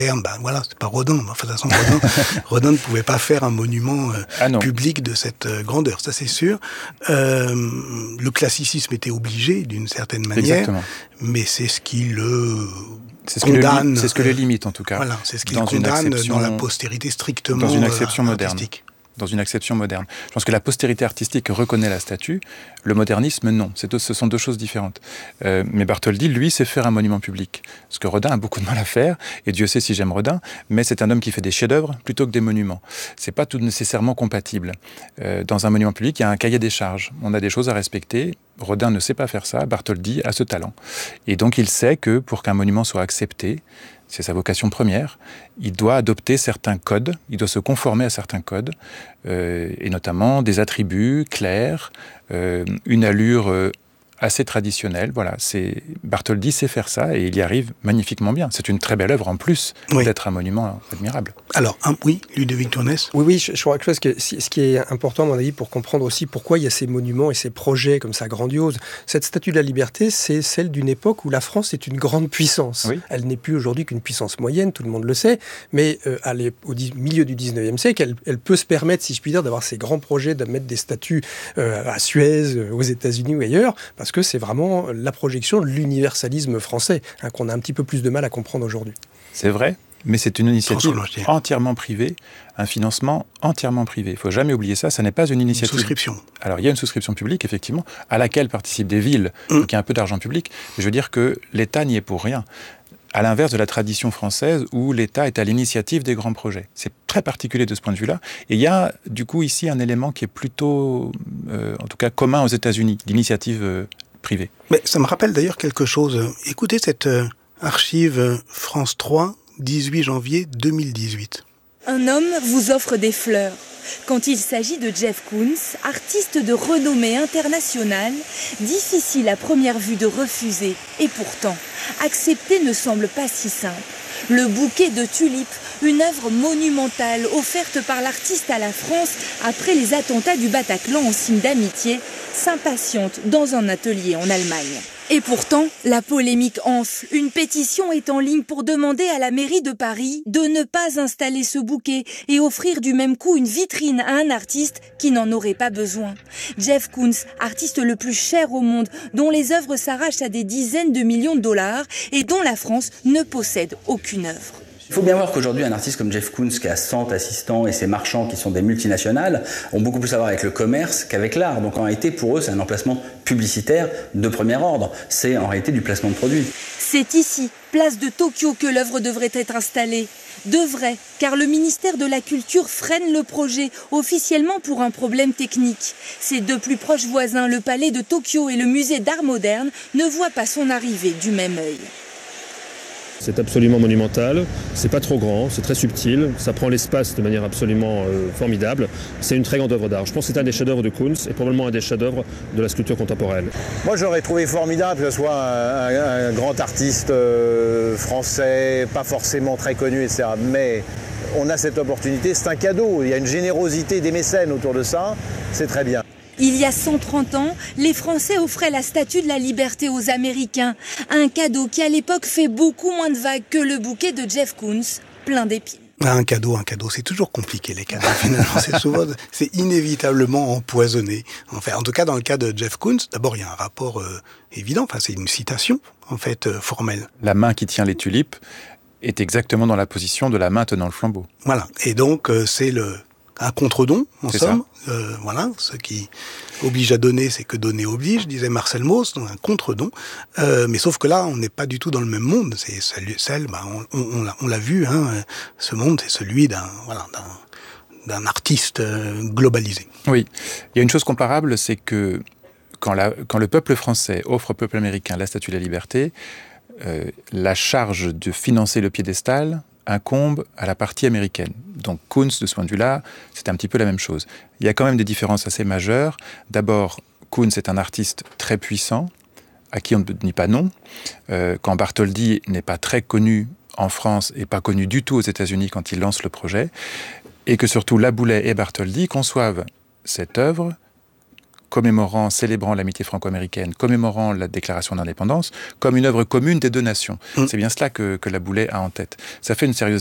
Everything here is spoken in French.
Voilà, c'est pas Rodin. Enfin, de toute façon, Rodin ne pouvait pas faire un monument public de cette grandeur, ça c'est sûr. Le classicisme était obligé d'une certaine manière, exactement. Mais c'est ce qui le condamne. C'est ce que le limite en tout cas. Voilà, c'est ce qui le condamne dans la postérité strictement dans une acception moderne. Artistique. Dans une acception moderne. Je pense que la postérité artistique reconnaît la statue, le modernisme, non. Ce sont deux choses différentes. Mais Bartholdi, lui, sait faire un monument public. Ce que Rodin a beaucoup de mal à faire, et Dieu sait si j'aime Rodin, mais c'est un homme qui fait des chefs-d'œuvre plutôt que des monuments. C'est pas tout nécessairement compatible. Dans un monument public, il y a un cahier des charges. On a des choses à respecter. Rodin ne sait pas faire ça, Bartholdi a ce talent. Et donc il sait que pour qu'un monument soit accepté, c'est sa vocation première, il doit adopter certains codes, il doit se conformer à certains codes, et notamment des attributs clairs, une allure assez traditionnelle. Voilà, Bartholdi sait faire ça et il y arrive magnifiquement bien. C'est une très belle œuvre en plus d'être un monument admirable. Alors, oui, Ludovic Tournès. Oui, je crois que ce qui est important, à mon avis, pour comprendre aussi pourquoi il y a ces monuments et ces projets comme ça grandioses. Cette statue de la liberté, c'est celle d'une époque où la France est une grande puissance. Oui. Elle n'est plus aujourd'hui qu'une puissance moyenne, tout le monde le sait, mais au milieu du 19e siècle, elle peut se permettre, si je puis dire, d'avoir ces grands projets, de mettre des statues à Suez, aux États-Unis ou ailleurs, parce que c'est vraiment la projection de l'universalisme français, qu'on a un petit peu plus de mal à comprendre aujourd'hui. C'est vrai, mais c'est une initiative entièrement privée, un financement entièrement privé. Il ne faut jamais oublier ça, ça n'est pas une initiative... Une souscription. Alors, il y a une souscription publique, effectivement, à laquelle participent des villes, donc il y a un peu d'argent public. Je veux dire que l'État n'y est pour rien. À l'inverse de la tradition française où l'État est à l'initiative des grands projets. C'est très particulier de ce point de vue-là. Et il y a, du coup, ici, un élément qui est plutôt, en tout cas, commun aux États-Unis, l'initiative privée. Mais ça me rappelle d'ailleurs quelque chose. Écoutez cette archive France 3, 18 janvier 2018. Un homme vous offre des fleurs. Quand il s'agit de Jeff Koons, artiste de renommée internationale, difficile à première vue de refuser. Et pourtant, accepter ne semble pas si simple. Le bouquet de tulipes, une œuvre monumentale offerte par l'artiste à la France après les attentats du Bataclan en signe d'amitié, s'impatiente dans un atelier en Allemagne. Et pourtant, la polémique enfle. Une pétition est en ligne pour demander à la mairie de Paris de ne pas installer ce bouquet et offrir du même coup une vitrine à un artiste qui n'en aurait pas besoin. Jeff Koons, artiste le plus cher au monde, dont les œuvres s'arrachent à des dizaines de millions de dollars et dont la France ne possède aucune œuvre. Il faut bien voir qu'aujourd'hui, un artiste comme Jeff Koons, qui a 100 assistants et ses marchands qui sont des multinationales, ont beaucoup plus à voir avec le commerce qu'avec l'art. Donc en réalité, pour eux, c'est un emplacement publicitaire de premier ordre. C'est en réalité du placement de produits. C'est ici, place de Tokyo, que l'œuvre devrait être installée. Devrait, car le ministère de la Culture freine le projet, officiellement pour un problème technique. Ses deux plus proches voisins, le palais de Tokyo et le musée d'art moderne, ne voient pas son arrivée du même œil. C'est absolument monumental, c'est pas trop grand, c'est très subtil, ça prend l'espace de manière absolument formidable. C'est une très grande œuvre d'art. Je pense que c'est un des chefs-d'œuvre de Koons et probablement un des chefs-d'œuvre de la sculpture contemporaine. Moi j'aurais trouvé formidable que ce soit un grand artiste français, pas forcément très connu, etc. Mais on a cette opportunité, c'est un cadeau, il y a une générosité des mécènes autour de ça, c'est très bien. Il y a 130 ans, les Français offraient la statue de la liberté aux Américains. Un cadeau qui, à l'époque, fait beaucoup moins de vagues que le bouquet de Jeff Koons, plein d'épines. Un cadeau, c'est toujours compliqué, les cadeaux, finalement. C'est inévitablement empoisonné. Enfin, en tout cas, dans le cas de Jeff Koons, d'abord, il y a un rapport évident. Enfin, c'est une citation, en fait, formelle. La main qui tient les tulipes est exactement dans la position de la main tenant le flambeau. Voilà. Et donc, c'est un contre-don, en somme. Voilà, ce qui oblige à donner, c'est que donner oblige, disait Marcel Mauss, donc un contre-don. Mais sauf que là, on n'est pas du tout dans le même monde. On l'a vu, ce monde, c'est celui d'un artiste globalisé. Oui, il y a une chose comparable, c'est que quand le peuple français offre au peuple américain la Statue de la Liberté, la charge de financer le piédestal incombe à la partie américaine. Donc Koons, de ce point de vue-là, c'est un petit peu la même chose. Il y a quand même des différences assez majeures. D'abord, Koons est un artiste très puissant, à qui on ne dit pas non. Quand Bartholdi n'est pas très connu en France et pas connu du tout aux États-Unis quand il lance le projet, et que surtout Laboulaye et Bartholdi conçoivent cette œuvre célébrant l'amitié franco-américaine, commémorant la déclaration d'indépendance, comme une œuvre commune des deux nations. C'est bien cela que La Boulaye a en tête. Ça fait une sérieuse